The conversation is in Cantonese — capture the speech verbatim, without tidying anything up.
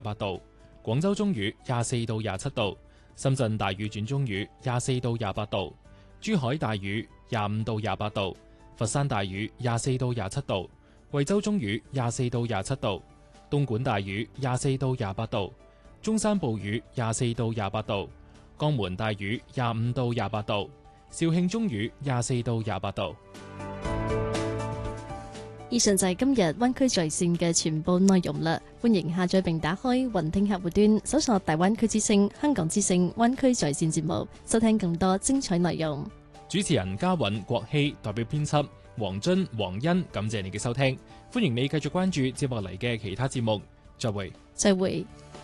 八度，廣州中雨廿四到廿七度，深圳大雨轉中雨廿四到廿八度，珠海大雨廿五到廿八度，佛山大雨廿四到廿七度，貴州中雨廿四到廿七度，東莞大雨廿四到廿八度，中山暴雨廿四到廿八度，江門大雨廿五到廿八度，肇慶中雨廿四到廿八度。 以上就係今日灣區在線嘅全部內容啦。歡迎下載並打開雲聽客戶端，搜索大灣區之聲、香港之聲、灣區在線節目，收聽更多精彩內容。 主持人嘉韻、郭希，代表編輯黃津、黃欣，感謝你嘅收聽。歡迎你繼續關注接落嚟嘅其他節目。再會。 再會。